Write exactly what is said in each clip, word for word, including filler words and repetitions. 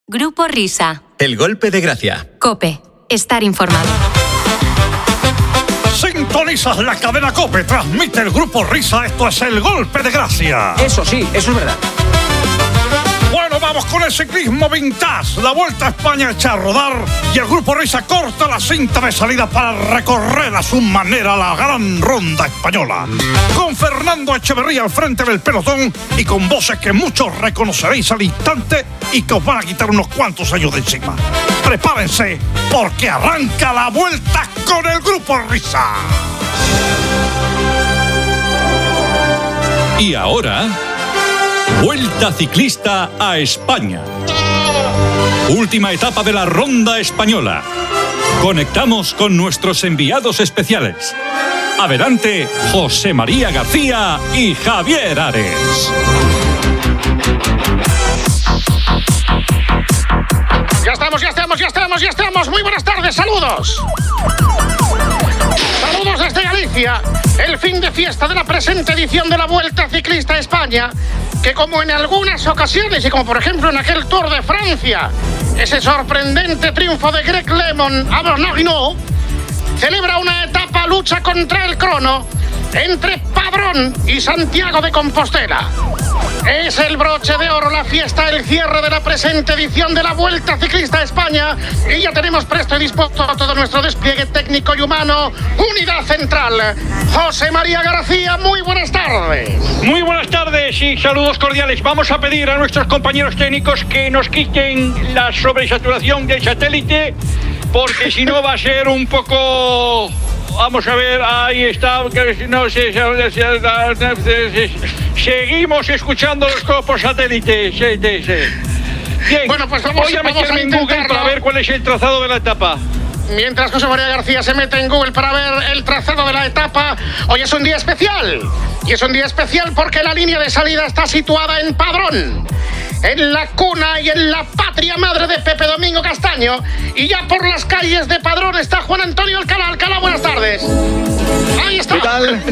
Grupo Risa. El golpe de gracia. COPE. Estar informado. Sintonizas la cadena COPE. Transmite el Grupo Risa. Esto es el golpe de gracia. Eso sí, eso es verdad. Bueno, vamos con el ciclismo vintage. La Vuelta a España echa a rodar y el Grupo Risa corta la cinta de salida para recorrer a su manera la gran ronda española. Con Fernando Echeverría al frente del pelotón y con voces que muchos reconoceréis al instante y que os van a quitar unos cuantos años de encima. Prepárense porque arranca la Vuelta con el Grupo Risa. Y ahora, Vuelta Ciclista a España. Última etapa de la Ronda Española. Conectamos con nuestros enviados especiales. Adelante, José María García y Javier Ares. Ya estamos, ya estamos, ya estamos, ya estamos. Muy buenas tardes, saludos. Saludos desde Galicia. El fin de fiesta de la presente edición de la Vuelta Ciclista a España, que como en algunas ocasiones, y como por ejemplo en aquel Tour de Francia, ese sorprendente triunfo de Greg LeMond a Bernardino, celebra una etapa lucha contra el crono entre Padrón y Santiago de Compostela. Es el broche de oro, la fiesta, el cierre de la presente edición de la Vuelta Ciclista a España, y ya tenemos presto y dispuesto todo nuestro despliegue técnico y humano. Unidad central, José María García, muy buenas tardes. Muy buenas tardes y saludos cordiales. Vamos a pedir a nuestros compañeros técnicos que nos quiten la sobresaturación del satélite, porque si no va a ser un poco... Vamos a ver, ahí está. No sé, seguimos escuchando los copos satélites. Sí, sí, sí. Bien, bueno, pues vamos, voy a vamos meterme a en Google para ver cuál es el trazado de la etapa. Mientras José María García se mete en Google para ver el trazado de la etapa, hoy es un día especial. Y es un día especial porque la línea de salida está situada en Padrón, en la cuna y en la patria madre de Pepe Domingo Castaño. Y ya por las calles de Padrón está Juan Antonio Alcalá. Alcalá, buenas tardes. Ahí está. ¿Qué tal?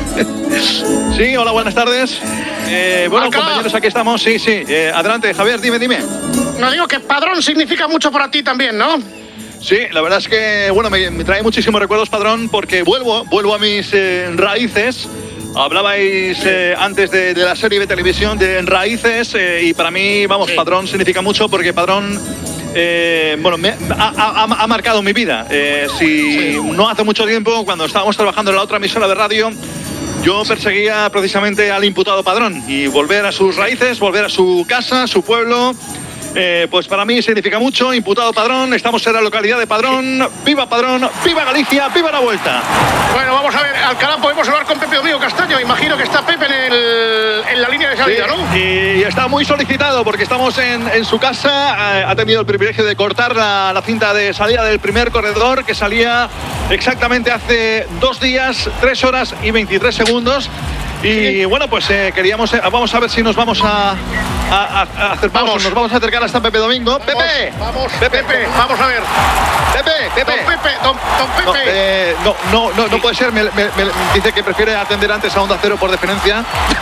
Sí, hola, buenas tardes. Eh, bueno, Alcalá. Compañeros, aquí estamos. Sí, sí. Eh, adelante, Javier, dime, dime. No, digo que Padrón significa mucho para ti también, ¿no? Sí, la verdad es que, bueno, me, me trae muchísimos recuerdos, Padrón, porque vuelvo, vuelvo a mis eh, raíces. Hablabais eh, antes de, de la serie de televisión de Raíces eh, y para mí, vamos, sí. Padrón significa mucho porque Padrón, eh, bueno, me, ha, ha, ha marcado mi vida. Eh, si sí. No hace mucho tiempo, cuando estábamos trabajando en la otra emisora de radio, yo perseguía precisamente al imputado Padrón y volver a sus raíces, volver a su casa, a su pueblo. Eh, pues para mí significa mucho. Imputado Padrón, estamos en la localidad de Padrón. ¡Viva Padrón! ¡Viva Galicia! ¡Viva la Vuelta! Bueno, vamos a ver, Alcalá, podemos hablar con Pepe Domingo Castaño. Imagino que está Pepe en, el, en la línea de salida, sí, ¿no? Y está muy solicitado porque estamos en, en su casa. Eh, ha tenido el privilegio de cortar la, la cinta de salida del primer corredor, que salía exactamente hace dos días, tres horas y veintitrés segundos. Y sí. Bueno, pues eh, queríamos, eh, vamos a ver si nos vamos a, a, a hacer vamos. nos vamos a acercar hasta Pepe Domingo. Vamos, Pepe, vamos, Pepe, Pepe, vamos a ver. Pepe, Pepe, don Pepe, don, don Pepe. No, eh, no, no, no, no puede ser. Me, me, me dice que prefiere atender antes a Onda Cero por deferencia.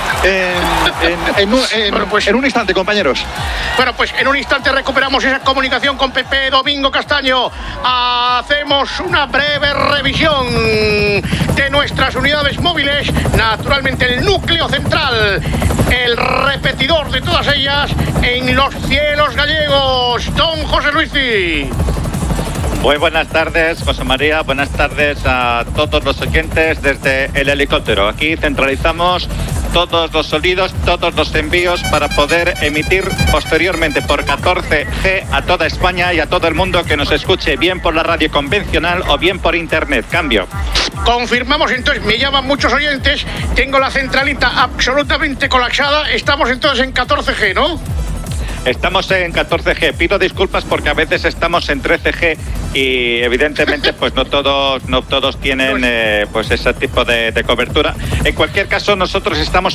En, en, en, un, en, bueno, pues, en un instante, compañeros. Bueno, pues en un instante recuperamos esa comunicación con Pepe Domingo Castaño. Hacemos una breve revisión de nuestras unidades móviles. Naturalmente el núcleo central, el repetidor de todas ellas en los cielos gallegos. Don José Luisi. Muy buenas tardes, José María. Buenas tardes a todos los oyentes desde el helicóptero. Aquí centralizamos todos los sonidos, todos los envíos para poder emitir posteriormente por catorce G a toda España y a todo el mundo que nos escuche, bien por la radio convencional o bien por internet. Cambio. Confirmamos, entonces, me llaman muchos oyentes, tengo la centralita absolutamente colapsada, estamos entonces en catorce G, ¿no? Estamos en catorce G. Pido disculpas porque a veces estamos en trece G y evidentemente pues no todos no todos tienen eh, pues ese tipo de, de cobertura. En cualquier caso, nosotros estamos